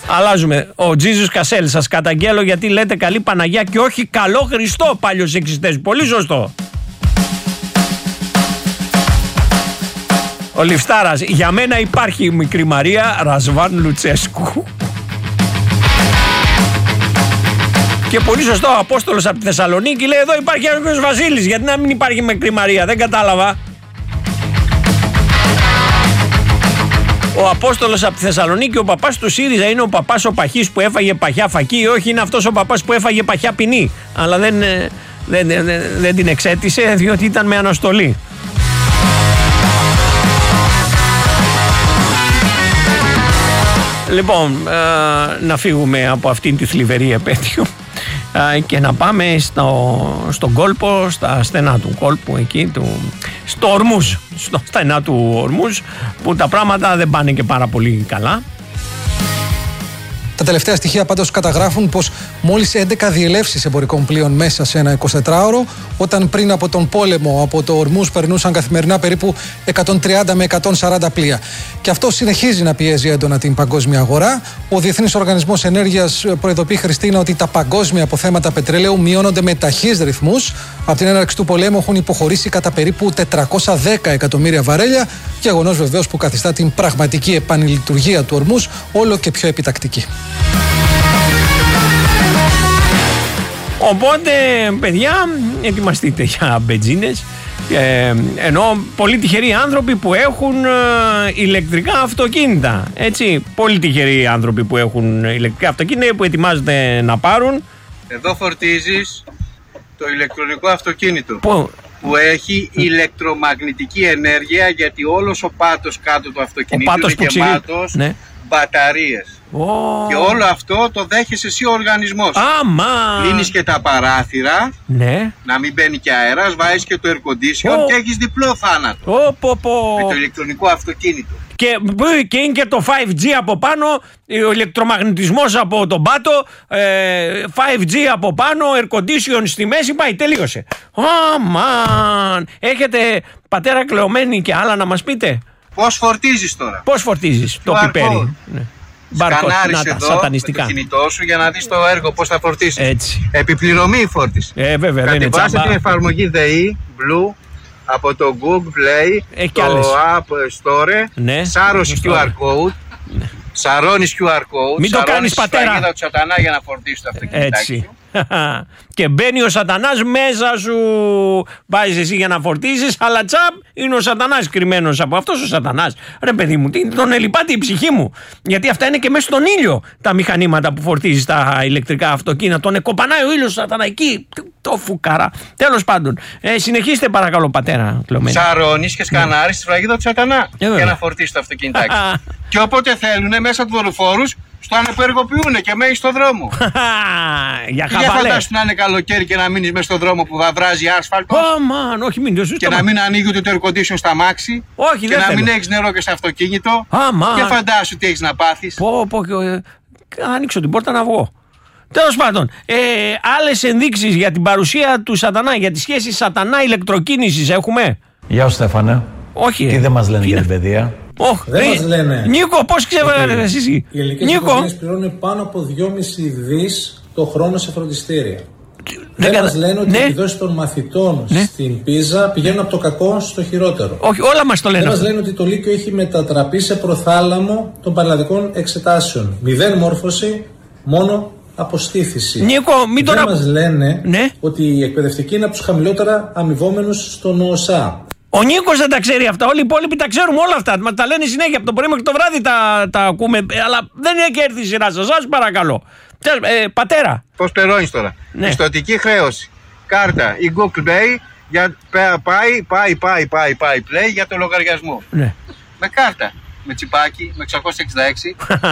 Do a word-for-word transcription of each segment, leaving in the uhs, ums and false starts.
Αλλάζουμε. Ο Τζίζους Κασέλ, σας καταγγέλω γιατί λέτε καλή Παναγιά και όχι καλό Χριστό, πάλιος εξιστές. Πολύ σωστό. Ο Λιφστάρας, για μένα υπάρχει η μικρή Μαρία Ρασβάν Λουτσέσκου. Και πολύ σωστό, ο Απόστολος από τη Θεσσαλονίκη λέει: εδώ υπάρχει Άγιος Βασίλης. Γιατί να μην υπάρχει μικρή Μαρία, δεν κατάλαβα. Ο Απόστολος από τη Θεσσαλονίκη, ο παπάς του ΣΥΡΙΖΑ είναι ο παπάς ο παχής που έφαγε παχιά φακή, όχι είναι αυτός ο παπάς που έφαγε παχιά ποινή. Αλλά δεν, δεν, δεν, δεν, δεν την εξέτησε διότι ήταν με αναστολή. Λοιπόν, ε, να φύγουμε από αυτήν τη θλιβερή επέτειο ε, και να πάμε στο, στον κόλπο, στα στενά του κόλπου εκεί, του, στο Ορμούζ, στο στενά του Ορμούζ, που τα πράγματα δεν πάνε και πάρα πολύ καλά. Τα τελευταία στοιχεία πάντως καταγράφουν πως μόλις έντεκα διελεύσεις εμπορικών πλοίων μέσα σε ένα εικοσιτετράωρο, όταν πριν από τον πόλεμο από το Ορμούζ περνούσαν καθημερινά περίπου εκατόν τριάντα με εκατόν σαράντα πλοία. Και αυτό συνεχίζει να πιέζει έντονα την παγκόσμια αγορά. Ο Διεθνής Οργανισμός Ενέργειας προειδοποιεί, Χριστίνα, ότι τα παγκόσμια αποθέματα πετρελαίου μειώνονται με ταχύς ρυθμούς. Από την έναρξη του πολέμου έχουν υποχωρήσει κατά περίπου τετρακόσια δέκα εκατομμύρια βαρέλια. Γεγονός βεβαίως που καθιστά την πραγματική επανλειτουργία του Ορμούζ όλο και πιο επιτακτική. Οπότε, παιδιά, ετοιμαστείτε για μπετζίνες. Ε, ενώ πολύ τυχεροί άνθρωποι που έχουν ε, ηλεκτρικά αυτοκίνητα. Έτσι, πολύ τυχεροί άνθρωποι που έχουν ηλεκτρικά αυτοκίνητα, που ετοιμάζονται να πάρουν. Εδώ φορτίζεις το ηλεκτρονικό αυτοκίνητο που, που έχει ηλεκτρομαγνητική ενέργεια, γιατί όλος ο πάτος κάτω του αυτοκινήτου είναι γεμάτος, ναι, μπαταρίες. Oh. Και όλο αυτό το δέχεσαι εσύ ο οργανισμός. Άμα. Κλείνεις και τα παράθυρα, ναι, να μην μπαίνει και αέρας, βάζεις και το air condition oh. και έχεις διπλό θάνατο. Oh, oh, oh. Με το ηλεκτρονικό αυτοκίνητο. Και, και είναι και το φάιβ τζι από πάνω, ο ηλεκτρομαγνητισμός από τον πάτο, ε, φάιβ τζι από πάνω, air condition στη μέση, πάει, τελείωσε. Αμάν. Έχετε, πατέρα Κλεωμένη, και άλλα να μας πείτε? Πώς φορτίζεις τώρα? Πώς φορτίζεις το πιπέρι? Ναι. Σκανάρεις εδώ σατανιστικά με το κινητό σου για να δεις το έργο πώς θα φορτίσεις. Έτσι. Επιπληρωμή η φόρτιση. Ε, βέβαια, κατεβάστε την εφαρμογή ΔΕΗ Blue από το Google Play, ε, το App Store, ναι, σάρωση κιου αρ Code, ναι, σαρώνεις κιου αρ Code, μην το κάνεις, πατέρα, σφραγίδα του σατανά για να φορτίσεις το αυτοκίνητάκι σου. Και μπαίνει ο σατανάς μέσα σου. Βάζεις εσύ για να φορτίσεις, αλλά τσαπ, είναι ο σατανάς κρυμμένος από αυτός ο σατανάς. Ρε παιδί μου, τον ελυπάται η ψυχή μου. Γιατί αυτά είναι και μέσα στον ήλιο τα μηχανήματα που φορτίζεις τα ηλεκτρικά αυτοκίνητα. Τον εκοπανάει ο ήλιος σατανά εκεί. Το φουκαρά. Τέλος πάντων, ε, συνεχίστε παρακαλώ, πατέρα Κλωμένη. Σαρώνεις και σκανάρεις τη σφραγίδα του σατανά ε, για να φορτίσεις το αυτοκίνητάκι. Και όποτε θέλουν μέσα του δορυφόρους, στο ανεπεργοποιούνε και μένει στον δρόμο. Για χαβαλέ. Δεν φαντάσου να είναι καλοκαίρι και να μείνεις μέσα στον δρόμο που θα βράζει άσφαλτο. Oh, man, όχι, μην το ζητώ. Και να μην ανοίγει ούτε το air condition στα μάξι. Όχι, και δεν να θέλω. μην έχεις νερό και στο αυτοκίνητο. Oh, και φαντάσου τι έχεις να πάθεις. Πω, πω, ε, ανοίξω την πόρτα να βγω. Τέλος πάντων, ε, άλλες ενδείξεις για την παρουσία του σατανά, για τη σχέση σατανά-ηλεκτροκίνησης έχουμε? Γεια σου, Στέφανε. Όχι. Τι δεν μας λένε για την παιδεία? Oh, δεν ρε, μας λένε. Νίκο, πώς ξέρετε εσείς? Οι ελληνικές οικογένειες πληρώνουν πάνω από δυόμισι δις το χρόνο σε φροντιστήρια. Δεν, δεν μας λένε ότι ναι, οι επιδόσεις των μαθητών ναι, στην Πίζα πηγαίνουν από το κακό στο χειρότερο. Όχι, όλα μας το λένε. Δεν μας λένε ότι το Λύκειο έχει μετατραπεί σε προθάλαμο των πανελλαδικών εξετάσεων. Μηδέν μόρφωση, μόνο αποστήθηση. Νίκο, μην δεν τώρα... μας λένε ναι, ότι η εκπαιδευτική είναι από τους χαμηλότερα αμοιβόμενους στον ΟΣΑ. Ο Νίκος δεν τα ξέρει αυτά. Όλοι οι υπόλοιποι τα ξέρουμε όλα αυτά. Μα τα λένε συνέχεια από το πρωί μέχρι το βράδυ τα, τα ακούμε. Αλλά δεν έχει έρθει η σειρά σας. Σας παρακαλώ. Ε, πατέρα. Πώς πληρώνεις τώρα? Ναι. Πιστωτική χρέωση. Κάρτα ή Google Pay για, πάει, πάει, πάει, πάει, πάει play για το λογαριασμό. Ναι. Με κάρτα. Με τσιπάκι, με εξακόσια εξήντα έξι.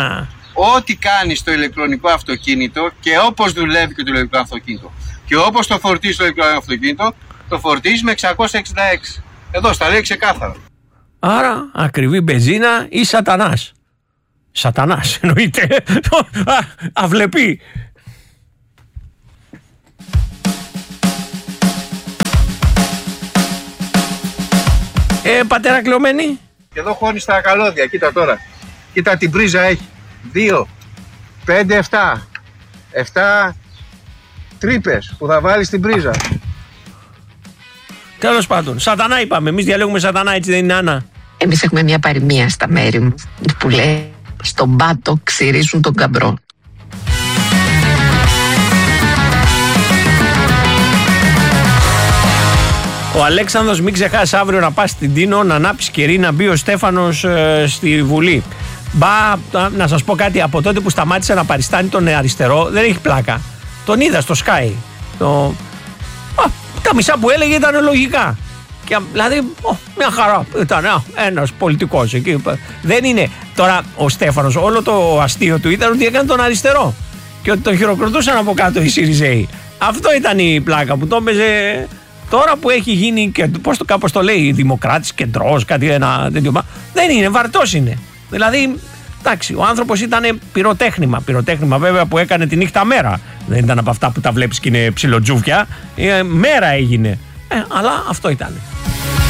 Ό,τι κάνεις στο ηλεκτρονικό αυτοκίνητο και όπως δουλεύει και το ηλεκτρονικό αυτοκίνητο και όπως το φορτίζεις το ηλεκτρονικό αυτοκίνητο, το φορτίζεις με εξακόσια εξήντα έξι. Εδώ στα λέει ξεκάθαρα. Άρα ακριβή μπενζίνα ή σατανάς? Σατανάς εννοείται. Αυλεπή. Ε, πατέρα Κλωμένη. Και εδώ χώνεις τα καλώδια, κοίτα τώρα. Κοίτα την πρίζα έχει. Δύο. πέντε εφτά. εφτά τρύπες που θα βάλεις στην πρίζα. Τέλος πάντων, σατανά είπαμε. Εμείς διαλέγουμε σατανά, έτσι δεν είναι, Άννα? Εμείς έχουμε μια παροιμία στα μέρη μου που λέει «Στον πάτο ξυρίζουν τον καμπρό». Ο Αλέξανδρος, μην ξεχάσει αύριο να πας στην Τίνο, να ανάψει κερί, να μπει ο Στέφανος ε, στη Βουλή. Μπα, να σας πω κάτι, από τότε που σταμάτησε να παριστάνει τον αριστερό, δεν έχει πλάκα. Τον είδα στο Sky. Το... Α, τα μισά που έλεγε ήταν λογικά. Και, δηλαδή, ο, μια χαρά. Ήταν α, ένας πολιτικός εκεί. Δεν είναι. Τώρα ο Στέφανος, όλο το αστείο του ήταν ότι έκανε τον αριστερό. Και ότι τον χειροκροτούσαν από κάτω οι ΣΥΡΙΖΕΙ. Αυτό ήταν η πλάκα που το έπαιζε. Τώρα που έχει γίνει, και πώς το, κάπως το λέει, δημοκράτης, κεντρός, κάτι ένα τέτοιο. Δεν είναι, βαρτός είναι. Δηλαδή, εντάξει, ο άνθρωπος ήταν πυροτέχνημα. Πυροτέχνημα βέβαια που έκανε τη νύχτα μέρα. Δεν ήταν από αυτά που τα βλέπεις και είναι ψιλοτζούφια. Ε, μέρα έγινε. Ε, αλλά αυτό ήταν.